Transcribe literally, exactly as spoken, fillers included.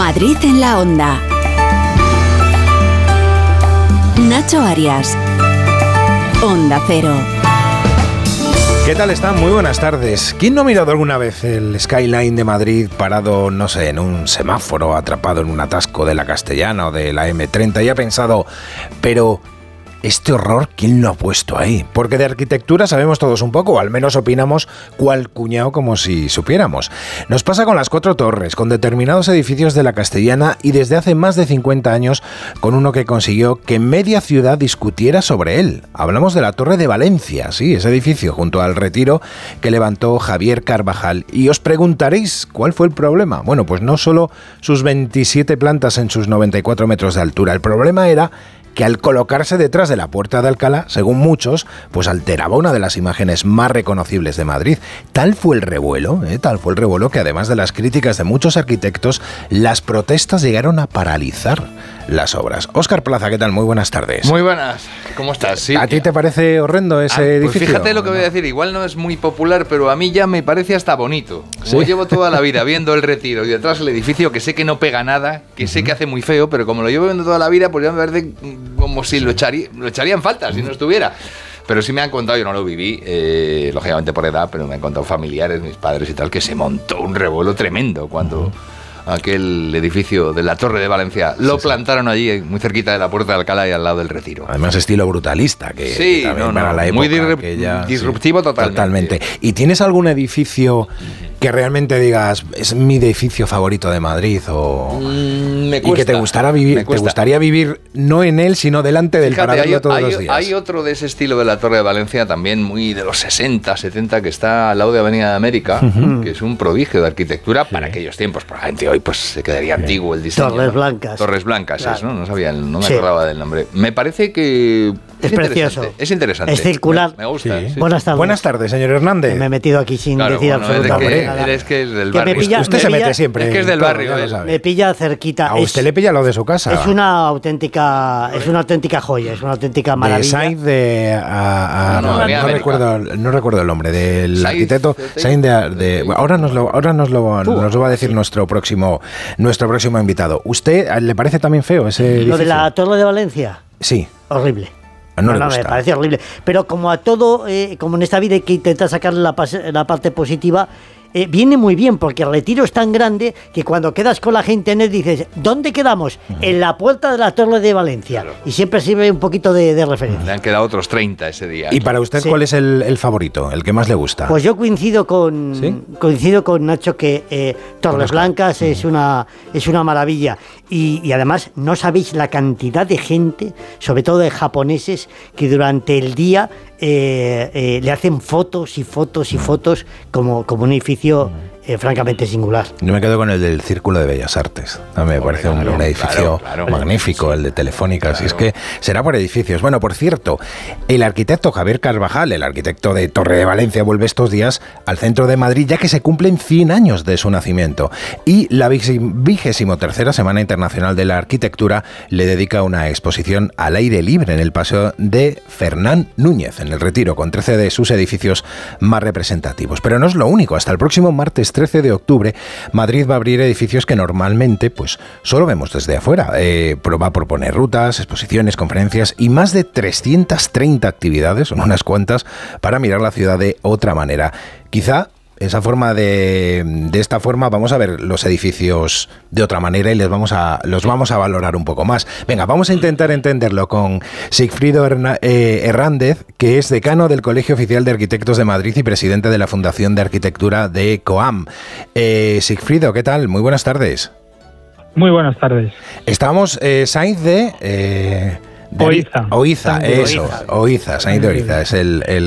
Madrid en la Onda. Nacho Arias. Onda Cero. ¿Qué tal están? Muy buenas tardes. ¿Quién no ha mirado alguna vez el skyline de Madrid parado, no sé, en un semáforo, atrapado en un atasco de la Castellana o de la eme treinta y ha pensado, pero este horror, ¿quién lo ha puesto ahí? Porque de arquitectura sabemos todos un poco, o al menos opinamos cual cuñado como si supiéramos. Nos pasa con las Cuatro Torres, con determinados edificios de la Castellana y desde hace más de cincuenta años con uno que consiguió que media ciudad discutiera sobre él. Hablamos de la Torre de Valencia, sí, ese edificio junto al Retiro que levantó Javier Carvajal. Y os preguntaréis, ¿cuál fue el problema? Bueno, pues no solo sus veintisiete plantas en sus noventa y cuatro metros de altura, el problema era que al colocarse detrás de la Puerta de Alcalá, según muchos, pues alteraba una de las imágenes más reconocibles de Madrid. Tal fue el revuelo, ¿eh? tal fue el revuelo que además de las críticas de muchos arquitectos, las protestas llegaron a paralizar las obras. Óscar Plaza, ¿qué tal? Muy buenas tardes. Muy buenas, ¿cómo estás? Sí. ¿A ti te parece horrendo ese ah, edificio? Pues fíjate lo que voy a decir, igual no es muy popular, pero a mí ya me parece hasta bonito. Como ¿sí? Llevo toda la vida viendo el Retiro y detrás el edificio, que sé que no pega nada, que uh-huh. sé que hace muy feo, pero como lo llevo viendo toda la vida, pues ya me parece como si lo, echaría, lo echarían falta, si no estuviera. Pero sí me han contado, yo no lo viví, eh, lógicamente por edad, pero me han contado familiares, mis padres y tal, que se montó un revuelo tremendo cuando uh-huh. aquel edificio de la Torre de Valencia lo sí, plantaron sí. allí, muy cerquita de la Puerta de Alcalá y al lado del Retiro. Además estilo brutalista, que, sí, que también no, para no, la época muy disrup- que ya, disruptivo sí, totalmente. totalmente. ¿Y tienes algún edificio que realmente digas, es mi edificio favorito de Madrid? O mm, me cuesta, y que te gustara vivir, te gustaría vivir no en él, sino delante del Fíjate, para verlo hay, todos hay, los días. Hay otro de ese estilo de la Torre de Valencia, también muy de los sesenta, setenta, que está al lado de Avenida de América, uh-huh. que es un prodigio de arquitectura sí. para aquellos tiempos. Probablemente hoy pues se quedaría sí. antiguo el diseño. Torres ¿no? Blancas. Torres Blancas, claro. es, ¿no? No sabía, no me sí. acordaba del nombre. Me parece que es, es precioso. Es interesante. Es circular. Me, me gusta. Sí. Sí. Buenas tardes. Buenas tardes, señor Hernández. Me he metido aquí sin claro, decir bueno, absolutamente es nada. Es que es del que barrio. Pilla, usted se pilla, mete siempre. Es que es del todo, barrio. ya lo me pilla cerquita. A usted es, le pilla lo de su casa. Es una auténtica, es una auténtica joya, es una auténtica maravilla. De Sainz de a, a, no, no, no, no recuerdo, no recuerdo el nombre del Sainz, arquitecto. Sainz de, de bueno, ahora nos lo, ahora nos lo, uh, nos lo va a decir sí. nuestro próximo, nuestro próximo invitado. ¿Usted le parece también feo ese edificio? ¿Lo de la Torre de Valencia? Sí. Horrible. No, no, le no gusta. Me parece horrible. Pero como a todo, eh, como en esta vida hay que intentar sacar la, la parte positiva, eh, viene muy bien, porque el Retiro es tan grande que cuando quedas con la gente en él dices, ¿dónde quedamos? Uh-huh. En la puerta de la Torre de Valencia. Claro. Y siempre sirve un poquito de, de referencia. Le han quedado otros treinta ese día. ¿Y para usted sí. cuál es el, el favorito, el que más le gusta? Pues yo coincido con ¿Sí? coincido con Nacho que eh, Torres Blancas uh-huh. es una es una maravilla. Y, y además no sabéis la cantidad de gente, sobre todo de japoneses, que durante el día eh, eh, le hacen fotos y fotos y fotos como, como un edificio eh, francamente singular. Yo me quedo con el del Círculo de Bellas Artes. A mí me parece claro, un, un edificio claro, claro, magnífico, sí. el de Telefónica. Claro. Así es que será por edificios. Bueno, por cierto, el arquitecto Javier Carvajal, el arquitecto de Torre de Valencia, vuelve estos días al centro de Madrid, ya que se cumplen cien años de su nacimiento. Y la vigésimo tercera Semana Internacional de la Arquitectura le dedica una exposición al aire libre en el Paseo de Fernán Núñez, en el Retiro, con trece de sus edificios más representativos. Pero no es lo único. Hasta el próximo martes trece de octubre, Madrid va a abrir edificios que normalmente pues solo vemos desde afuera. Eh, va a proponer rutas, exposiciones, conferencias y más de trescientas treinta actividades, son unas cuantas, para mirar la ciudad de otra manera. Quizá esa forma de, de esta forma vamos a ver los edificios de otra manera y les vamos a, los vamos a valorar un poco más. Venga, vamos a intentar entenderlo con Sigfrido Herna, eh, Hernández, que es decano del Colegio Oficial de Arquitectos de Madrid y presidente de la Fundación de Arquitectura de COAM. Eh, Sigfrido, ¿qué tal? Muy buenas tardes. Muy buenas tardes. Estamos, eh, Sainz de... Eh, de Oiza. Oiza, eso, Oiza, Sainz de Oiza, es el... el